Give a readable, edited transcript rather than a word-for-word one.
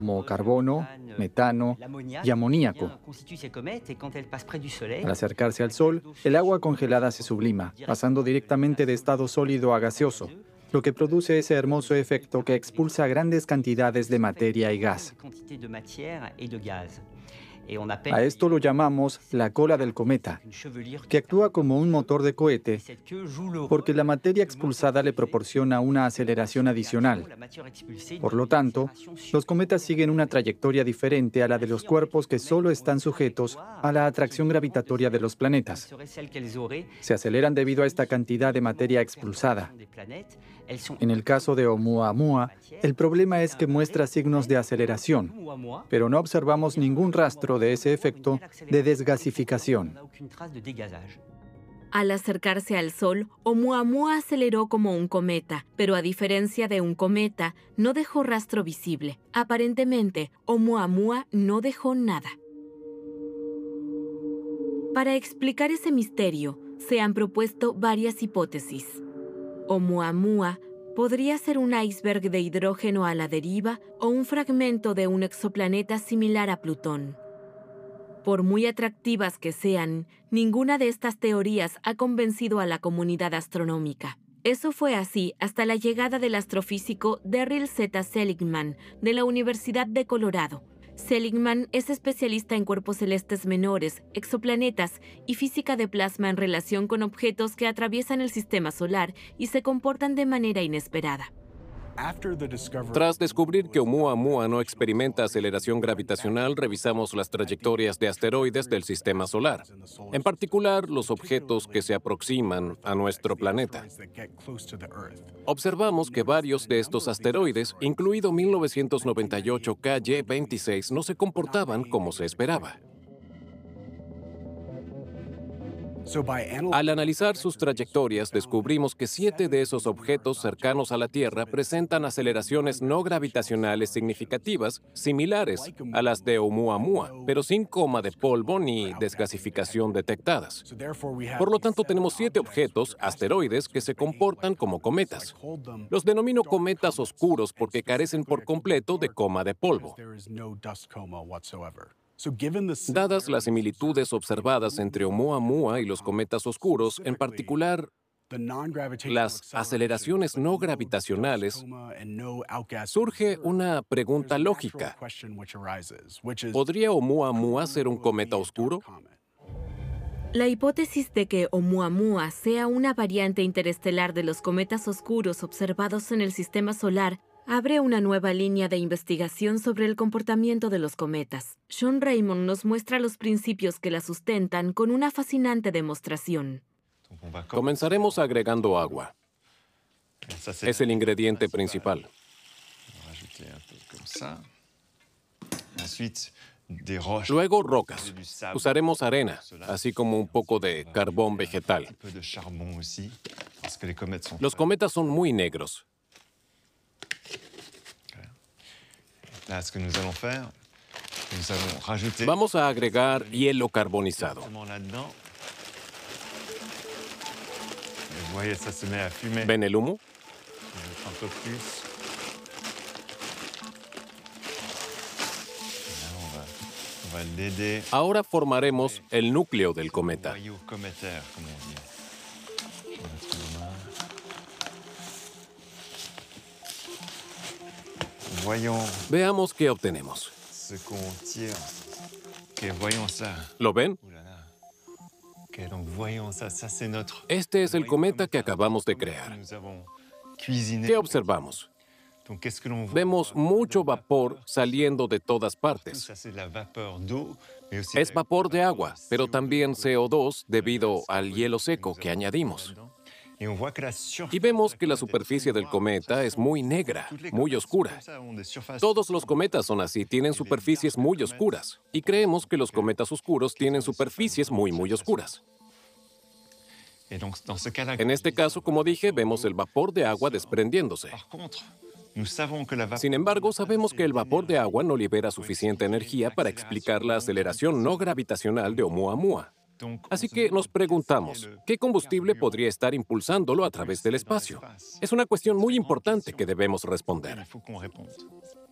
como carbono, metano y amoníaco. Al acercarse al Sol, el agua congelada se sublima, pasando directamente de estado sólido a gaseoso, lo que produce ese hermoso efecto que expulsa grandes cantidades de materia y gas. A esto lo llamamos la cola del cometa, que actúa como un motor de cohete porque la materia expulsada le proporciona una aceleración adicional. Por lo tanto, los cometas siguen una trayectoria diferente a la de los cuerpos que solo están sujetos a la atracción gravitatoria de los planetas. Se aceleran debido a esta cantidad de materia expulsada. En el caso de Oumuamua, el problema es que muestra signos de aceleración, pero no observamos ningún rastro de ese efecto de desgasificación. Al acercarse al Sol, Oumuamua aceleró como un cometa, pero a diferencia de un cometa, no dejó rastro visible. Aparentemente, Oumuamua no dejó nada. Para explicar ese misterio, se han propuesto varias hipótesis. Oumuamua podría ser un iceberg de hidrógeno a la deriva o un fragmento de un exoplaneta similar a Plutón. Por muy atractivas que sean, ninguna de estas teorías ha convencido a la comunidad astronómica. Eso fue así hasta la llegada del astrofísico Darryl Z. Seligman, de la Universidad de Colorado. Seligman es especialista en cuerpos celestes menores, exoplanetas y física de plasma en relación con objetos que atraviesan el sistema solar y se comportan de manera inesperada. Tras descubrir que Oumuamua no experimenta aceleración gravitacional, revisamos las trayectorias de asteroides del sistema solar, en particular los objetos que se aproximan a nuestro planeta. Observamos que varios de estos asteroides, incluido 1998 KY-26, no se comportaban como se esperaba. Al analizar sus trayectorias, descubrimos que 7 de esos objetos cercanos a la Tierra presentan aceleraciones no gravitacionales significativas, similares a las de Oumuamua, pero sin coma de polvo ni desgasificación detectadas. Por lo tanto, tenemos 7 objetos, asteroides, que se comportan como cometas. Los denomino cometas oscuros porque carecen por completo de coma de polvo. Dadas las similitudes observadas entre Oumuamua y los cometas oscuros, en particular las aceleraciones no gravitacionales, surge una pregunta lógica. ¿Podría Oumuamua ser un cometa oscuro? La hipótesis de que Oumuamua sea una variante interestelar de los cometas oscuros observados en el sistema solar abre una nueva línea de investigación sobre el comportamiento de los cometas. Sean Raymond nos muestra los principios que la sustentan con una fascinante demostración. Comenzaremos agregando agua. Es el ingrediente principal. Luego rocas. Usaremos arena, así como un poco de carbón vegetal. Los cometas son muy negros. Vamos a agregar hielo carbonizado. ¿Ven el humo? Ahora formaremos el núcleo del cometa. Veamos qué obtenemos. ¿Lo ven? Este es el cometa que acabamos de crear. ¿Qué observamos? Vemos mucho vapor saliendo de todas partes. Es vapor de agua, pero también CO2 debido al hielo seco que añadimos. Y vemos que la superficie del cometa es muy negra, muy oscura. Todos los cometas son así, tienen superficies muy oscuras. Y creemos que los cometas oscuros tienen superficies muy, muy oscuras. En este caso, como dije, vemos el vapor de agua desprendiéndose. Sin embargo, sabemos que el vapor de agua no libera suficiente energía para explicar la aceleración no gravitacional de Oumuamua. Así que nos preguntamos, ¿qué combustible podría estar impulsándolo a través del espacio? Es una cuestión muy importante que debemos responder.